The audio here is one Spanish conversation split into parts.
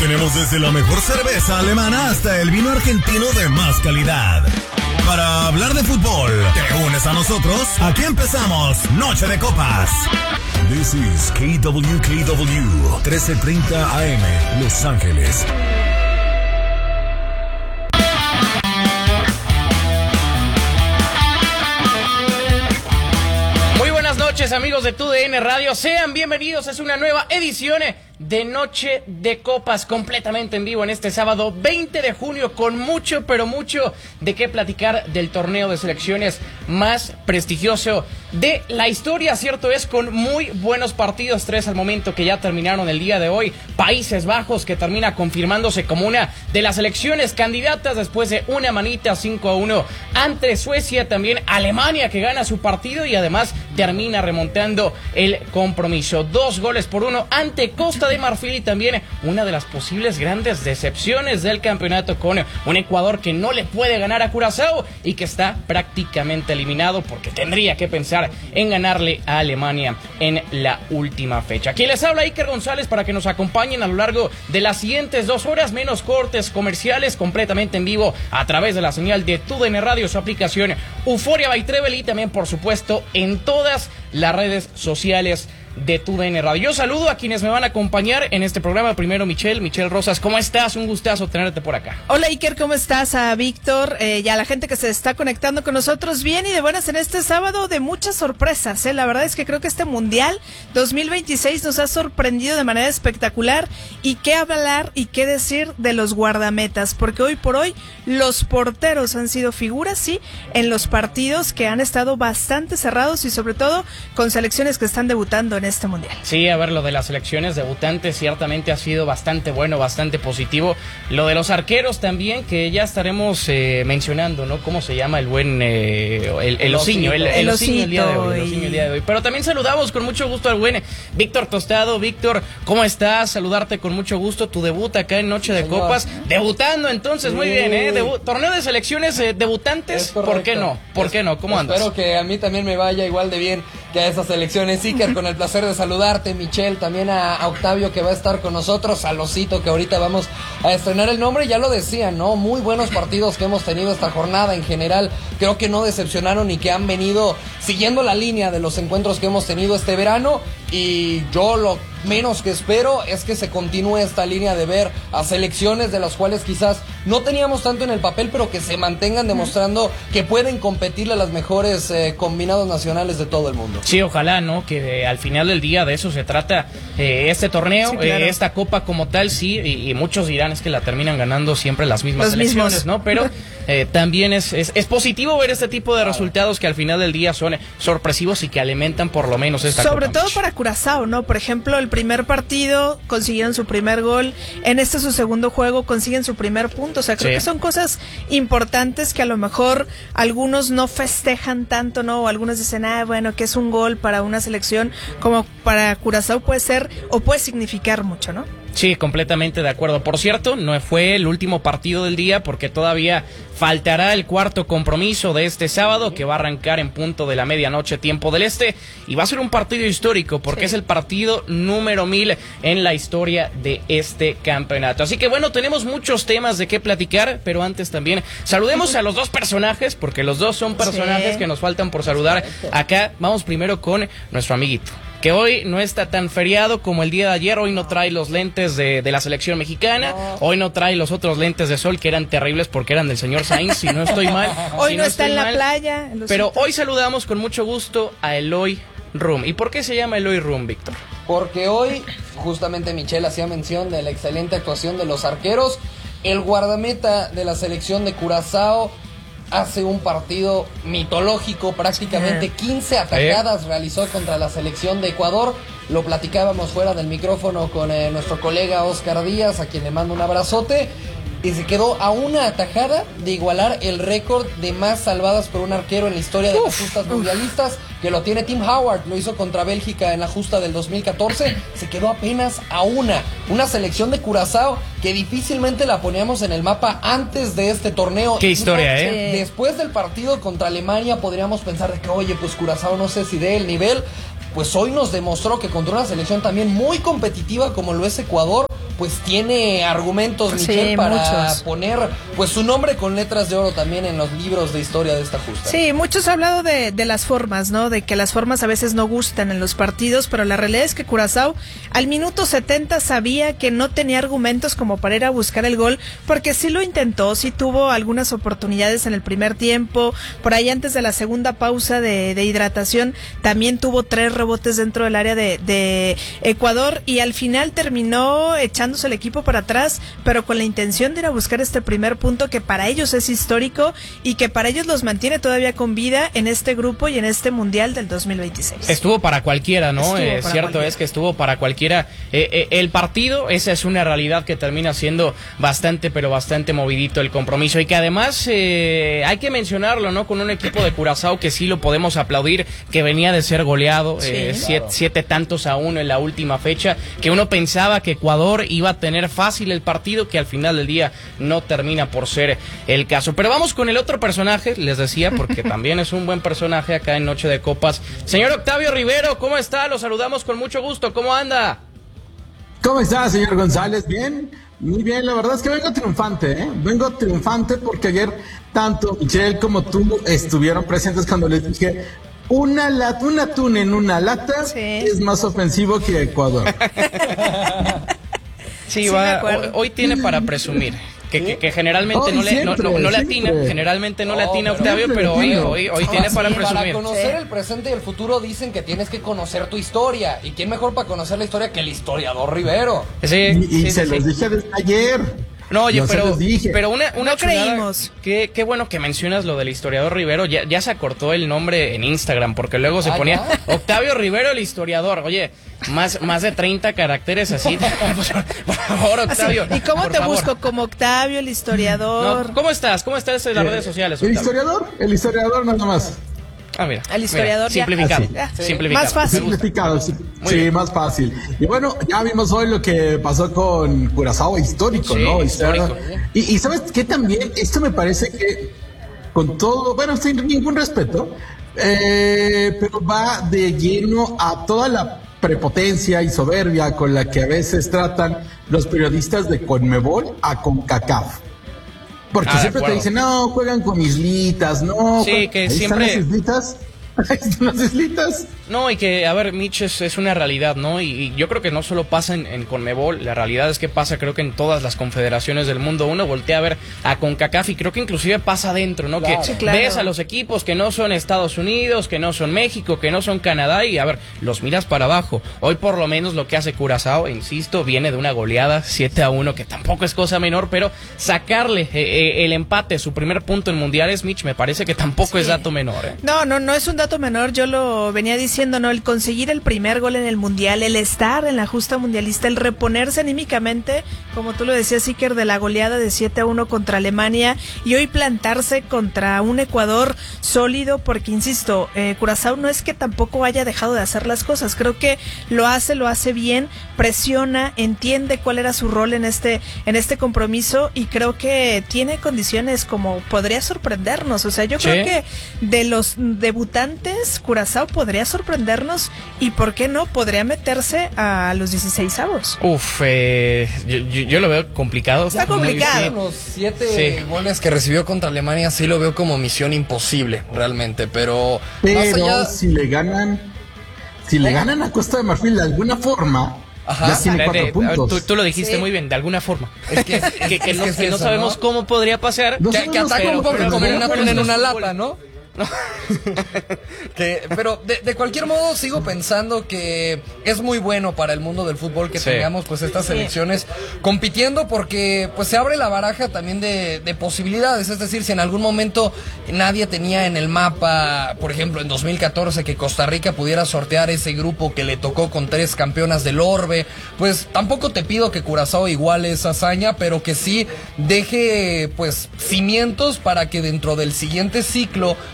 Tenemos desde la mejor cerveza alemana hasta el vino argentino de más calidad. Para hablar de fútbol, ¿te unes a nosotros? Aquí empezamos Noche de Copas. This is KWKW 1330 AM, Los Ángeles. Muy buenas noches, amigos de TUDN Radio. Sean bienvenidos a una nueva edición de Noche de Copas, completamente en vivo en este sábado 20 de junio, con mucho, pero mucho de qué platicar del torneo de selecciones más prestigioso de la historia. Cierto es, con muy buenos partidos, 3 al momento que ya terminaron el día de hoy. Países Bajos, que termina confirmándose como una de las selecciones candidatas después de una manita 5-1 ante Suecia. También Alemania, que gana su partido y además termina remontando el compromiso. 2-1 ante Costa de Marfil, y también una de las posibles grandes decepciones del campeonato, con un Ecuador que no le puede ganar a Curazao y que está prácticamente eliminado porque tendría que pensar en ganarle a Alemania en la última fecha. Aquí les habla Iker González para que nos acompañen a lo largo de las siguientes 2 horas, menos cortes comerciales, completamente en vivo a través de la señal de TUDN Radio, su aplicación Euforia by Trevel, y también por supuesto en todas las redes sociales de TUDN Radio. Yo saludo a quienes me van a acompañar en este programa. Primero, Michelle Rosas, ¿cómo estás? Un gustazo tenerte por acá. Hola, Iker, ¿cómo estás? A Víctor y a la gente que se está conectando con nosotros. Bien y de buenas en este sábado, de muchas sorpresas, La verdad es que creo que este Mundial 2026 nos ha sorprendido de manera espectacular. Y qué hablar y qué decir de los guardametas, porque hoy por hoy los porteros han sido figuras, sí, en los partidos que han estado bastante cerrados y sobre todo con selecciones que están debutando en este mundial. Sí, a ver, lo de las selecciones debutantes ciertamente ha sido bastante bueno, bastante positivo. Lo de los arqueros también, que ya estaremos mencionando, ¿no? ¿Cómo se llama el buen el Ociño? El Ociño el día de hoy. Pero también saludamos con mucho gusto al buen Víctor Tostado. Víctor, ¿cómo estás? Saludarte con mucho gusto. Tu debut acá en Noche de Copas. Debutando entonces, sí. Muy bien, torneo de selecciones debutantes, ¿por qué no? ¿Por qué no? ¿Cómo andas? Espero que a mí también me vaya igual de bien que a esas selecciones. Iker, con el placer de saludarte, Michelle, también a Octavio, que va a estar con nosotros, a Losito, que ahorita vamos a estrenar el nombre. Ya lo decían, ¿no? Muy buenos partidos que hemos tenido esta jornada. En general, creo que no decepcionaron y que han venido siguiendo la línea de los encuentros que hemos tenido este verano. Y yo lo menos que espero es que se continúe esta línea de ver a selecciones de las cuales quizás no teníamos tanto en el papel, pero que se mantengan demostrando que pueden competirle a las mejores combinados nacionales de todo el mundo. Sí, ojalá, ¿no? Que al final del día de eso se trata este torneo, sí, claro. Esta copa como tal, sí, y muchos dirán es que la terminan ganando siempre las mismas selecciones, ¿no? Pero también es positivo ver este tipo de resultados que al final del día son sorpresivos y que alimentan por lo menos esta sobre copa. Todo para Curazao, ¿no? Por ejemplo, el primer partido consiguieron su primer gol, en su segundo juego consiguen su primer punto, o sea, creo que son cosas importantes que a lo mejor algunos no festejan tanto, ¿no? O algunos dicen, bueno, que es un gol para una selección, como para Curazao puede ser o puede significar mucho, ¿no? Sí, completamente de acuerdo. Por cierto, no fue el último partido del día porque todavía faltará el cuarto compromiso de este sábado, que va a arrancar en punto de la medianoche, tiempo del este, y va a ser un partido histórico porque es el partido número 1000 en la historia de este campeonato. Así que bueno, tenemos muchos temas de qué platicar, pero antes también saludemos a los dos personajes, porque los dos son personajes que nos faltan por saludar acá. Vamos primero con nuestro amiguito, que hoy no está tan feriado como el día de ayer. Hoy no trae los lentes de la selección mexicana, hoy no trae los otros lentes de sol que eran terribles porque eran del señor Sainz, si no estoy mal. Hoy no está en la playa. Pero hoy saludamos con mucho gusto a Eloy Room. ¿Y por qué se llama Eloy Room, Víctor? Porque hoy, justamente Michelle hacía mención de la excelente actuación de los arqueros. El guardameta de la selección de Curazao hace un partido mitológico, prácticamente 15 atajadas realizó contra la selección de Ecuador. Lo platicábamos fuera del micrófono con nuestro colega Oscar Díaz, a quien le mando un abrazote. Y se quedó a una atajada de igualar el récord de más salvadas por un arquero en la historia de las justas mundialistas, que lo tiene Tim Howard, lo hizo contra Bélgica en la justa del 2014, se quedó apenas a una selección de Curazao que difícilmente la poníamos en el mapa antes de este torneo. Qué historia, Después del partido contra Alemania podríamos pensar de que, oye, pues Curazao no sé si dé el nivel. Pues hoy nos demostró que contra una selección también muy competitiva como lo es Ecuador, pues tiene argumentos, Michelle, para muchos. poner pues su nombre con letras de oro también en los libros de historia de esta justa. Sí, muchos han hablado de las formas, ¿no? De que las formas a veces no gustan en los partidos, pero la realidad es que Curazao al minuto 70 sabía que no tenía argumentos como para ir a buscar el gol, porque sí lo intentó, sí tuvo algunas oportunidades en el primer tiempo, por ahí antes de la segunda pausa de hidratación, también tuvo 3 rebotes dentro del área de Ecuador, y al final terminó echándose el equipo para atrás, pero con la intención de ir a buscar este primer punto que para ellos es histórico y que para ellos los mantiene todavía con vida en este grupo y en este Mundial del 2026. Estuvo para cualquiera, ¿no? Cierto Cualquiera. Es que estuvo para cualquiera. El partido, esa es una realidad que termina siendo bastante, pero bastante movidito el compromiso, y que además hay que mencionarlo, ¿no? Con un equipo de Curazao que sí lo podemos aplaudir, que venía de ser goleado, Sí. 7 tantos a 1 en la última fecha, que uno pensaba que Ecuador iba a tener fácil el partido, que al final del día no termina por ser el caso. Pero vamos con el otro personaje, les decía, porque también es un buen personaje acá en Noche de Copas. Señor Octavio Rivero, ¿cómo está? Lo saludamos con mucho gusto. ¿Cómo anda? ¿Cómo está, señor González? Bien, muy bien. La verdad es que vengo triunfante, ¿eh? Vengo triunfante porque ayer tanto Michelle como tú estuvieron presentes cuando les dije un atún en una lata Sí. es más ofensivo que Ecuador. Sí, me acuerdo. hoy tiene para presumir. Que generalmente Ay, no le atina, siempre. generalmente no le atina pero Octavio, siempre pero le hoy atino. tiene para Sí, Para presumir. conocer el presente y el futuro dicen que tienes que conocer tu historia. ¿Y quién mejor para conocer la historia que el historiador Rivero? Sí, Y sí, se sí, los sí. dije desde ayer. No, oye, Yo se los dije. pero una No chulada. creímos. Qué bueno que mencionas lo del historiador Rivero. Ya se acortó el nombre en Instagram, porque luego se ponía ¿ya? Octavio Rivero, el historiador. Oye, más de 30 caracteres así. Por favor, Octavio. ¿Y cómo por te favor. busco? ¿Como Octavio, el historiador? No, ¿cómo estás? ¿Cómo estás en las redes sociales, ¿El Octavio? historiador nada más. Ah, mira. El historiador mira, ya. simplificado. Ah, sí. Simplificado. Más fácil. Me gusta. Simplificado, sí, Muy bien. más fácil. Y bueno, ya vimos hoy lo que pasó con Curazao, histórico, Sí, ¿no? O sea, histórico. Y ¿sabes qué también? Esto me parece que, con todo, bueno, sin ningún respeto, pero va de lleno a toda la prepotencia y soberbia con la que a veces tratan los periodistas de Conmebol a CONCACAF. Porque De siempre te acuerdo. dicen, no, juegan con islitas, no. Sí, que ahí siempre- están las islitas. Ahí están las islitas. No, y que, a ver, Mitch, es una realidad, ¿no? Y yo creo que no solo pasa en Conmebol, la realidad es que pasa, creo que en todas las confederaciones del mundo. Uno voltea a ver a CONCACAF y creo que inclusive pasa adentro, ¿no? Claro. Que Sí, claro. ves a los equipos que no son Estados Unidos, que no son México, que no son Canadá, y a ver, los miras para abajo. Hoy por lo menos lo que hace Curazao, insisto, viene de una goleada 7-1, que tampoco es cosa menor, pero sacarle el empate, su primer punto en mundiales, Mitch, me parece que tampoco es dato menor, ¿eh? No es un dato menor, yo lo venía diciendo, ¿no? El conseguir el primer gol en el Mundial, el estar en la justa mundialista, el reponerse anímicamente, como tú lo decías, Iker, de la goleada de 7-1 contra Alemania, y hoy plantarse contra un Ecuador sólido, porque insisto, Curazao no es que tampoco haya dejado de hacer las cosas, creo que lo hace bien, presiona, entiende cuál era su rol en este compromiso, y creo que tiene condiciones como podría sorprendernos. O sea, yo Sí. creo que de los debutantes, Curazao podría sorprendernos, y por qué no, podría meterse a los 16avos. Uf, yo lo veo complicado. Está muy complicado. difícil. Los 7 Sí. goles que recibió contra Alemania sí lo veo como misión imposible, realmente. Pero más Pero allá, si le ganan a Costa de Marfil de alguna forma, Ajá. ya tiene 4 puntos. Tú lo dijiste Sí. muy bien, de alguna forma. Es que que no, es que no eso, sabemos ¿no? cómo podría pasar. No que sabemos ataca cómo, un poco pero como no un atún podemos en una fútbol. lata, ¿no? Pero de cualquier modo sigo pensando que es muy bueno para el mundo del fútbol que Sí. tengamos pues estas selecciones compitiendo, porque pues se abre la baraja también de posibilidades. Es decir, si en algún momento nadie tenía en el mapa, por ejemplo en 2014, que Costa Rica pudiera sortear ese grupo que le tocó con 3 campeonas del orbe, pues tampoco te pido que Curazao iguale esa hazaña, pero que sí deje pues cimientos para que dentro del siguiente ciclo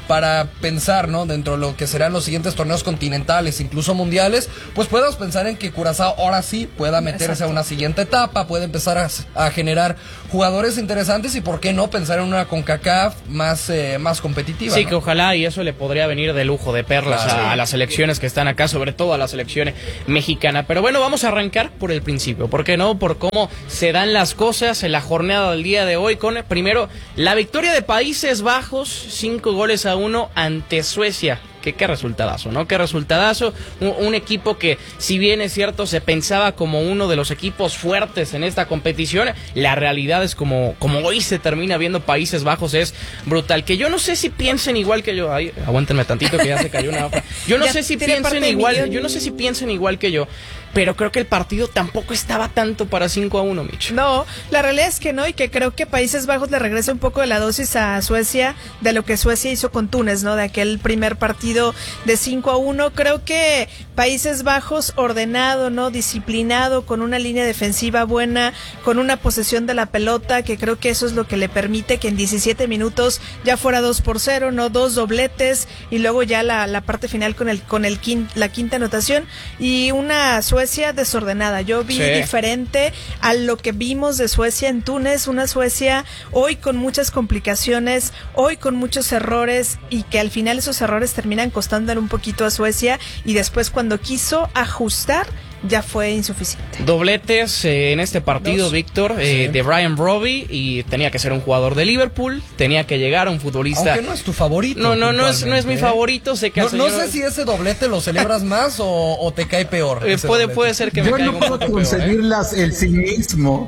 para pensar, ¿no? Dentro de lo que serán los siguientes torneos continentales, incluso mundiales, pues podemos pensar en que Curazao ahora sí pueda meterse a una siguiente etapa, puede empezar a generar jugadores interesantes y por qué no pensar en una CONCACAF más competitiva. Sí, ¿no? que ojalá, y eso le podría venir de lujo, de perlas a las selecciones que están acá, sobre todo a la selección mexicana. Pero bueno, vamos a arrancar por el principio, ¿por qué no? Por cómo se dan las cosas en la jornada del día de hoy, con primero la victoria de Países Bajos, 5-1 ante Suecia. Qué resultadazo, ¿no? Qué resultadazo. Un equipo que, si bien es cierto, se pensaba como uno de los equipos fuertes en esta competición, la realidad es como hoy se termina viendo Países Bajos, es brutal. Que yo no sé si piensen igual que yo. Ay, aguántenme tantito que ya se cayó una hoja. Yo no sé si piensen igual que yo. Pero creo que el partido tampoco estaba tanto para 5-1, Mitch. No, la realidad es que no, y que creo que Países Bajos le regresa un poco de la dosis a Suecia, de lo que Suecia hizo con Túnez, ¿no? De aquel primer partido de 5-1. Creo que Países Bajos ordenado, ¿no? Disciplinado, con una línea defensiva buena, con una posesión de la pelota, que creo que eso es lo que le permite que en 17 minutos ya fuera 2-0, ¿no? 2 dobletes, y luego ya la parte final con la quinta anotación, y una Suecia desordenada. Yo vi diferente a lo que vimos de Suecia en Túnez, una Suecia hoy con muchas complicaciones, hoy con muchos errores, y que al final esos errores terminan costándole un poquito a Suecia, y después cuando quiso ajustar ya fue insuficiente. Dobletes en este partido, Víctor, de Brian Brobby, y tenía que ser un jugador de Liverpool, tenía que llegar a un futbolista. Aunque no es tu favorito. No es mi favorito. Sé que no sé si ese doblete lo celebras más o te cae peor. Puede ser que me caiga un poco peor. Yo no puedo conseguirlas el cinismo.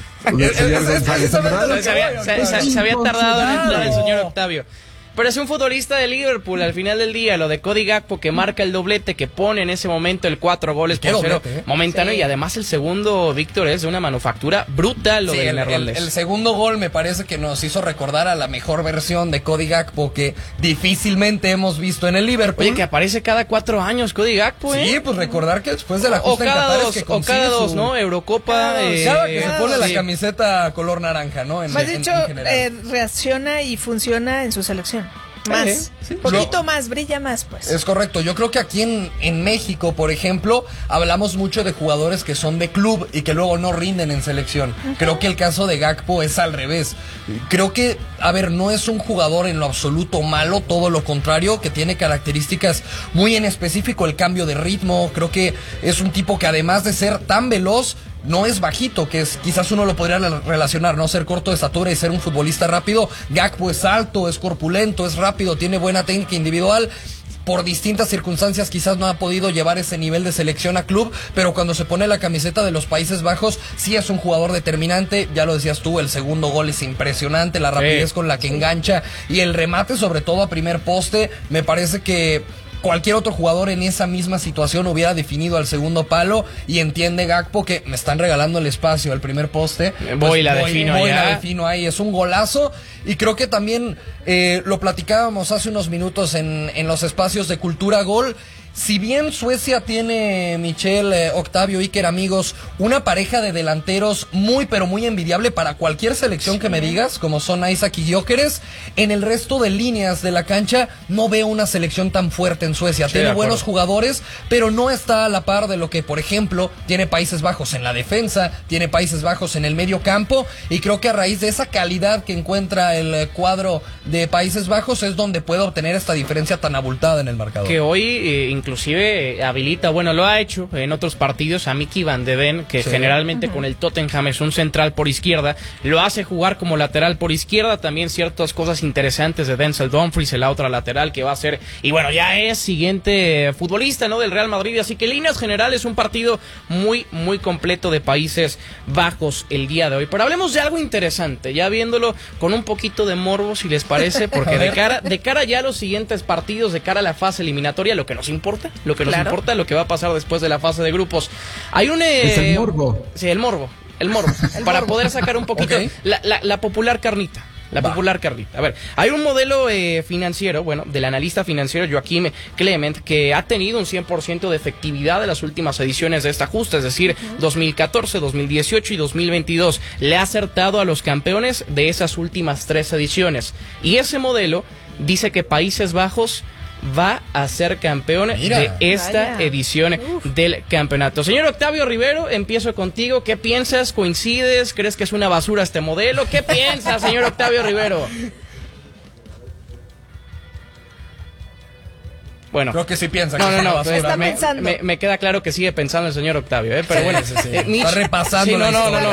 Se había tardado en entrar el señor Octavio. Pero es un futbolista de Liverpool al final del día, lo de Cody Gakpo, que marca el doblete, que pone en ese momento el 4-0 momentáneo, y además el segundo, Víctor, es de una manufactura brutal lo del neerlandés. El segundo gol me parece que nos hizo recordar a la mejor versión de Cody Gakpo que difícilmente hemos visto en el Liverpool. Oye, que aparece cada 4 años Cody Gakpo, Sí, pues recordar que después de la justa en Qatar es que consigue cada dos, ¿no? Eurocopa. Cada que se pone la camiseta color naranja, ¿no? Más dicho, reacciona y funciona en su selección. Más, poquito más, brilla más, pues. Es correcto, yo creo que aquí en México, por ejemplo, hablamos mucho de jugadores que son de club y que luego no rinden en selección. Creo que el caso de Gakpo es al revés. Creo que, no es un jugador en lo absoluto malo, todo lo contrario, que tiene características muy en específico, el cambio de ritmo. Creo que es un tipo que, además de ser tan veloz, no es bajito, que quizás uno lo podría relacionar, no ser corto de estatura y ser un futbolista rápido. Gakpo es alto, es corpulento, es rápido, tiene buena técnica individual. Por distintas circunstancias quizás no ha podido llevar ese nivel de selección a club, pero cuando se pone la camiseta de los Países Bajos sí es un jugador determinante. Ya lo decías tú, el segundo gol es impresionante, la rapidez con la que engancha, y el remate sobre todo a primer poste. Me parece que cualquier otro jugador en esa misma situación hubiera definido al segundo palo, y entiende Gakpo que me están regalando el espacio al primer poste. Voy la defino ahí. Es un golazo, y creo que también lo platicábamos hace unos minutos en los espacios de Cultura Gol. Si bien Suecia tiene, Michelle, Octavio, Iker, amigos, una pareja de delanteros muy pero muy envidiable para cualquier selección que me digas, como son Isaac y Gyökeres, en el resto de líneas de la cancha no veo una selección tan fuerte en Suecia. Tiene buenos jugadores, pero no está a la par de lo que, por ejemplo, tiene Países Bajos en la defensa, tiene Países Bajos en el medio campo, y creo que a raíz de esa calidad que encuentra el cuadro de Países Bajos es donde puede obtener esta diferencia tan abultada en el marcador. Que hoy inclusive habilita, lo ha hecho en otros partidos a Mickey Van de Ven, que generalmente con el Tottenham es un central por izquierda, lo hace jugar como lateral por izquierda. También ciertas cosas interesantes de Denzel Dumfries, en la otra lateral, que va a ser, y ya es siguiente futbolista, ¿no?, del Real Madrid. Así que en líneas generales un partido muy, muy completo de Países Bajos el día de hoy. Pero hablemos de algo interesante, ya viéndolo con un poquito de morbo, si les parece, porque de cara ya a los siguientes partidos, de cara a la fase eliminatoria, lo que nos importa, lo que va a pasar después de la fase de grupos. Hay un... es el morbo. Sí, el morbo. Para poder sacar un poquito la popular carnita. Popular carnita. A ver, hay un modelo financiero, del analista financiero Joaquim Clement, que ha tenido un 100% de efectividad de las últimas ediciones de esta justa, es decir, 2014, 2018 y 2022. Le ha acertado a los campeones de esas últimas 3 ediciones. Y ese modelo dice que Países Bajos va a ser campeón de esta edición del campeonato. Señor Octavio Rivero, empiezo contigo. ¿Qué piensas? ¿Coincides? ¿Crees que es una basura este modelo? ¿Qué piensas, señor Octavio Rivero? Bueno, creo que sí piensa. No, está pensando. me queda claro que sigue pensando el señor Octavio, pero bueno, está repasando. Sí, no,